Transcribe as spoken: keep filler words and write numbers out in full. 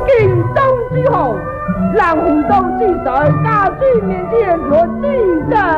敬宗之后，让洪东记在大军面前做记载。